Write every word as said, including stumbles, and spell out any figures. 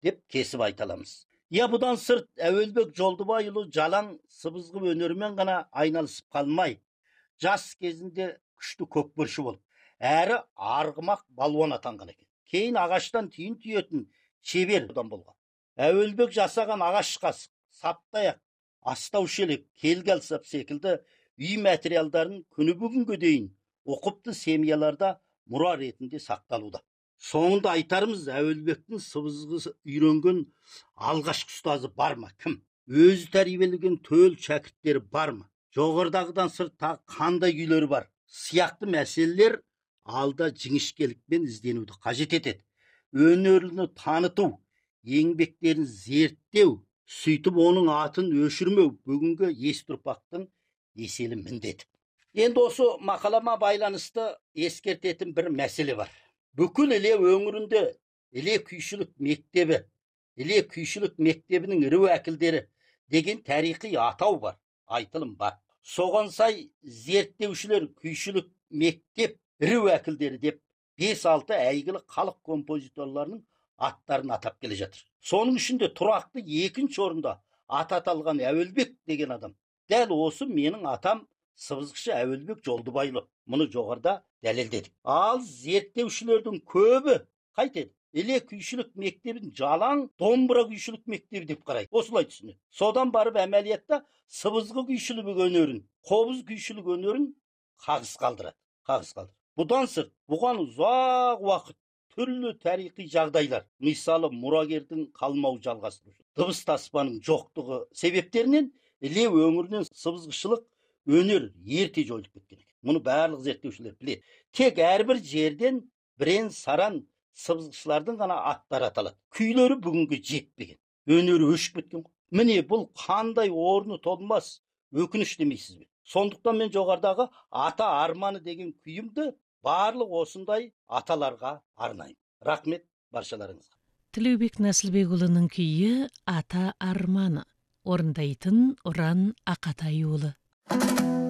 деп кесіп айта аламыз. Я бұдан сырт Әуелбек Жолдыбайұлы жалаң сыбызғы өнерімен ғана айналысып қалмай, жас кезінде күшті көкбөрші болып, әрі арғымақ балуан атанған екен. Кейін ағаштан түйін түйетін шебер адам болған. Әуелбек жасаған ағаш қасық, саптаяқ, астау шелек, келгәлсап секілді үй материалдарын күні бүгінге дейін оқыпты семьяларда мұра ретінде сақталуда. Соңында айтарымыз, Әуелбектің сыбызғы үйренген алғашқы ұстазы бар ма? Кім? Өзі тәрбиелеген төл шәкірттері бар ма? Жоғарыдағыдан сырт тағы қандай күйлері бар? Сияқты мәселелер алда жіңішкелікпен ізденуді қажет етеді. Өнерліні таныту, еңбектерін зерттеу, сөйтіп оның атын өшірмеу бүгінгі есті ұрпақтың еселі міндеті. Енді осы мақалама байланысты ескертетін бір мәселе бар. Бүкіл Іле өңірінде Іле күйшілік мектебі, Іле күйшілік мектебінің ірі уәкілдері деген тарихи атау бар, айтылым бар. Соған сай зерттеушілер күйшілік мектеп ірі уәкілдері деп бес алты әйгілі халық композиторларының аттарын атап келе жатыр. Соның ішінде тұрақты екінші орында аты аталған Әуелбек деген адам. Дәл осы менің атам сыбызғышы Әуелбек Жолдыбайұлы. Мұны жоғарыда дәлелдедік. Ал зерттеушілердің көбі қайтеді? Іле күйшілік мектебін жалаң домбыра күйшілік мектебі деп қарайды. Осылай түсінеді. Содан барып әмәлиятта сыбызғы күйшілік өнерін, қобыз күйшілік өнерін қағыс қалдырады. Қағыс қалдырады. Бұдан сырт, бұған ұзақ уақыт түрлі тарихи жағдайлар, мысалы мұрагердің қалмау жалғастырушы, дыбыс таспаның жоқтығы себептерінен Іле өңірінен сыбызғышылық өнер ерте жойылып кеткен екен. Мұны барлық зерттеушілер біледі. Тек әрбір жерден бірен саран сыбызғышылардың ғана аттары аталады. Күйлері бүгінгі жетпеген. Өнері өшіп кеткен. Міне бұл қандай орны толмас өкініш демейсіз бе? Сондықтан мен жоғарыдағы ата арманы деген күйімді барлық осындай аталарға арнаймын. Рахмет баршаларыңызға. Тілеубек Нәсілбекұлының күйі ата арманы. Орындайтын Ұран Ақатайұлы.